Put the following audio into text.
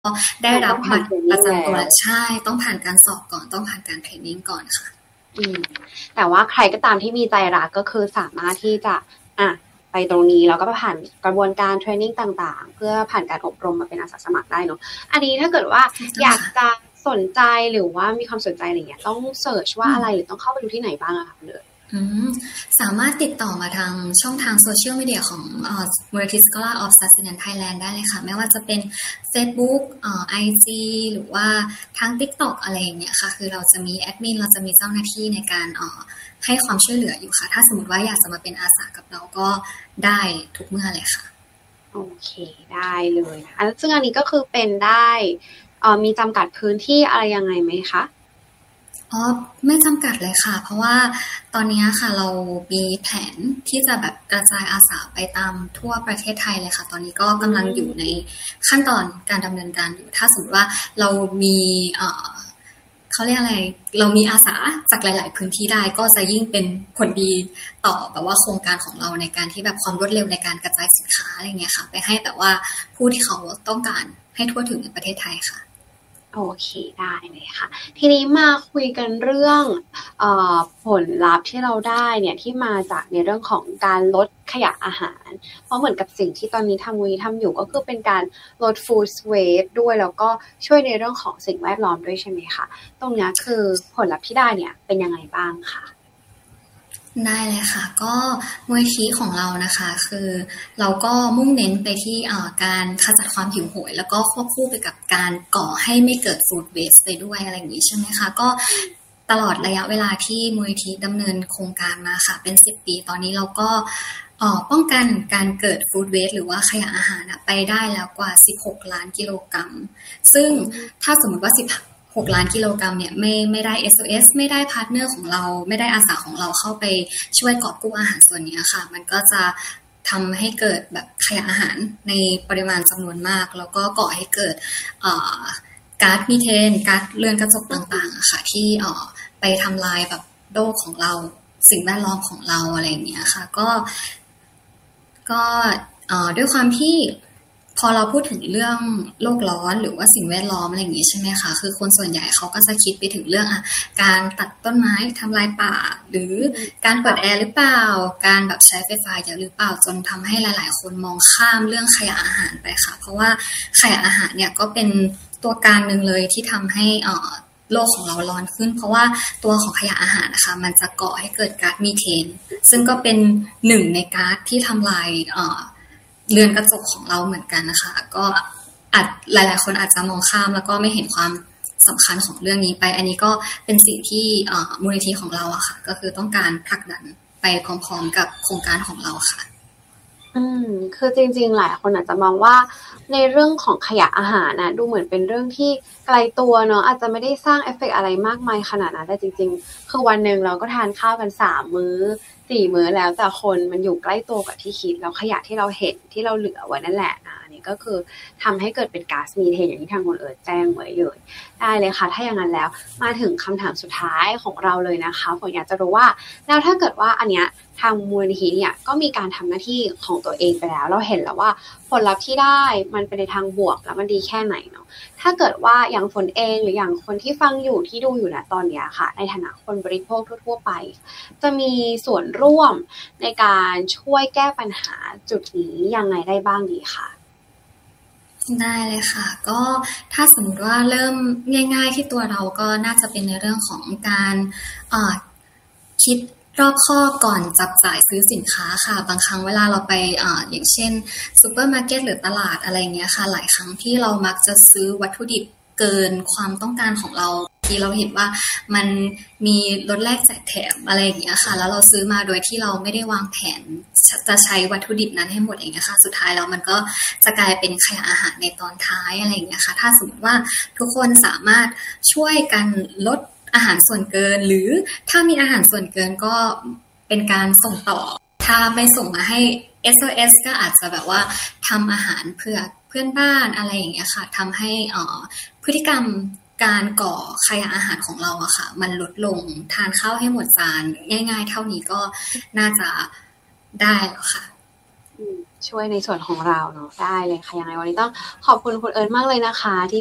ได้รับบัตรประจำตัวแล้วใช่ต้องผ่านการสอบก่อนต้องผ่านการเทรนนิ่งก่อนค่ะแต่ว่าใครก็ตามที่มีใจรักก็คือสามารถที่จะไปตรงนี้แล้วก็ผ่านกระบวนการเทรนนิ่งต่างๆเพื่อผ่านการอบรมมาเป็นอาสาสมัครได้เนาะอันนี้ถ้าเกิดว่าอยากจะสนใจหรือว่ามีความสนใจอะไรเงี้ยต้องเสิร์ชว่าอะไรหรือต้องเข้าไปดูที่ไหนบ้างอะคะเลยสามารถติดต่อมาทางช่องทางโซเชียลมีเดียของมูลนิธิ Scholar of Sustenance Thailand ได้เลยค่ะไม่ว่าจะเป็น Facebook IG หรือว่าทาง TikTok อะไรอย่างเงี้ยค่ะคือเราจะมีแอดมินเราจะมีเจ้าหน้าที่ในการให้ความช่วยเหลืออยู่ค่ะถ้าสมมติว่าอยากจะมาเป็นอาสากับเราก็ได้ทุกเมื่อเลยค่ะโอเคได้เลยซึ่งอันนี้ก็คือเป็นได้มีจำกัดพื้นที่อะไรยังไงไหมคะไม่จำกัดเลยค่ะเพราะว่าตอนนี้ค่ะเรามีแผนที่จะแบบกระจายอาสาไปตามทั่วประเทศไทยเลยค่ะตอนนี้ก็กำลังอยู่ในขั้นตอนการดำเนินการอยู่ถ้าสมมติว่าเรามีเขาเรียกอะไรเรามีอาสาจากหลายๆพื้นที่ได้ก็จะยิ่งเป็นผลดีต่อแบบว่าโครงการของเราในการที่แบบความรวดเร็วในการกระจายสินค้าอะไรเงี้ยค่ะไปให้แบบว่าผู้ที่เขาต้องการให้ทั่วถึงในประเทศไทยค่ะโอเคได้เลยค่ะทีนี้มาคุยกันเรื่องผลลัพธ์ที่เราได้เนี่ยที่มาจากในเรื่องของการลดขยะอาหารเพราะเหมือนกับสิ่งที่ตอนนี้ทำอยู่ก็คือเป็นการลด food waste ด้วยแล้วก็ช่วยในเรื่องของสิ่งแวดล้อมด้วยใช่ไหมคะตรงนี้คือผลลัพธ์ที่ได้เนี่ยเป็นยังไงบ้างคะได้เลยค่ะก็มูลนิธิของเรานะคะคือเราก็มุ่งเน้นไปที่การขจัดความหิวโหยแล้วก็ควบคู่ไปกับการก่อให้ไม่เกิดฟู้ดเวสต์ไปด้วยอะไรอย่างนี้ใช่ไหมคะก็ตลอดระยะเวลาที่มูลนิธิดำเนินโครงการมาค่ะเป็น10 ปีตอนนี้เราก็ป้องกันการเกิดฟู้ดเวสต์หรือว่าขยะอาหารไปได้แล้วกว่า16 ล้านกิโลกรัมซึ่งถ้าสมมติว่า6 ล้านกิโลกรัมเนี่ยไม่ได้ SOS ไม่ได้พาร์ทเนอร์ของเราไม่ได้อาสาของเราเข้าไปช่วยกอบกู้อาหารส่วนนี้ค่ะมันก็จะทำให้เกิดแบบขยะอาหารในปริมาณจำนวนมากแล้วก็ก่อให้เกิดก๊าซมีเทนก๊าซเรือนกระจกต่างๆค่ะที่ไปทำลายแบบโลกของเราสิ่งแวดล้อมของเราอะไรอย่างเงี้ยค่ะก็ด้วยความที่พอเราพูดถึงเรื่องโลกร้อนหรือว่าสิ่งแวดล้อมอะไรอย่างนี้ใช่ไหมคะคือคนส่วนใหญ่เขาก็จะคิดไปถึงเรื่องการตัดต้นไม้ทำลายป่าหรือการเปิดแอร์หรือเปล่าการแบบใช้ไฟฟ้าเยอะหรือเปล่าจนทำให้หลายๆคนมองข้ามเรื่องขยะอาหารไปค่ะเพราะว่าขยะอาหารเนี่ยก็เป็นตัวการหนึ่งเลยที่ทำให้โลกของเราร้อนขึ้นเพราะว่าตัวของขยะอาหารนะคะมันจะก่อให้เกิดก๊าซมีเทนซึ่งก็เป็นหนึ่งในก๊าซที่ทำลายเรือนกระจกของเราเหมือนกันนะคะก็หลายๆคนอาจจะมองข้ามแล้วก็ไม่เห็นความสำคัญของเรื่องนี้ไปอันนี้ก็เป็นสิ่งที่มูลนิธิของเราอะค่ะก็คือต้องการผลักดันไปพร้อมๆกับโครงการของเราค่ะคือจริงๆหลายคนอาจจะมองว่าในเรื่องของขยะอาหารนะดูเหมือนเป็นเรื่องที่ไกลตัวเนาะอาจจะไม่ได้สร้างเอฟเฟกต์อะไรมากมายขนาดนั้นแต่จริงๆคือวันหนึ่งเราก็ทานข้าวกัน3 มื้อ4 มื้อแล้วแต่คนมันอยู่ใกล้ตัวกับที่คิดแล้วขยะที่เราเห็นที่เราเหลือไว้นั่นแหละนะนี่ก็คือทำให้เกิดเป็นก๊าซมีเทนอย่างที่ทางคุณเอิร์ธแจ้งไว้เลยได้เลยค่ะถ้าอย่างนั้นแล้วมาถึงคำถามสุดท้ายของเราเลยนะคะผมอยากจะรู้ว่าแล้วถ้าเกิดว่าอันเนี้ยทางมูลนิธิเนี่ยก็มีการทำหน้าที่ของตัวเองไปแล้วเราเห็นแล้วว่าผลลัพธ์ที่ได้มันเป็นในทางบวกแล้วมันดีแค่ไหนเนาะถ้าเกิดว่าอย่างฝนเองหรืออย่างคนที่ฟังอยู่ที่ดูอยู่ณตอนนี้ค่ะในฐานะคนบริโภคทั่วๆไปจะมีส่วนร่วมในการช่วยแก้ปัญหาจุดนี้ยังไงได้บ้างดีค่ะได้เลยค่ะก็ถ้าสมมติว่าเริ่มง่ายๆที่ตัวเราก็น่าจะเป็นในเรื่องของการคิดรอบคอบก่อนจับจ่ายซื้อสินค้าค่ะบางครั้งเวลาเราไปอย่างเช่นซูเปอร์มาร์เก็ตหรือตลาดอะไรเงี้ยค่ะหลายครั้งที่เรามักจะซื้อวัตถุดิบเกินความต้องการของเราที่เราเห็นว่ามันมีลดแลกแจกแถมอะไรอย่างเงี้ยค่ะแล้วเราซื้อมาโดยที่เราไม่ได้วางแผนจะใช้วัตถุดิบนั้นให้หมดเองนะคะสุดท้ายแล้วมันก็จะกลายเป็นขยะอาหารในตอนท้ายอะไรอย่างเงี้ยค่ะถ้าสมมติว่าทุกคนสามารถช่วยกันลดอาหารส่วนเกินหรือถ้ามีอาหารส่วนเกินก็เป็นการส่งต่อถ้าไม่ส่งมาให้ SOS ก็อาจจะแบบว่าทำอาหารเพื่อเพื่อนบ้านอะไรอย่างเงี้ยค่ะทำให้พฤติกรรมการก่อขยะอาหารของเราอะค่ะมันลดลงทานข้าวให้หมดจานง่ายๆเท่านี้ก็น่าจะได้แล้วค่ะช่วยในส่วนของเราเนาะได้เลยค่ะยังไงวันนี้ต้องขอบคุณคุณเอิร์ธมากเลยนะคะที่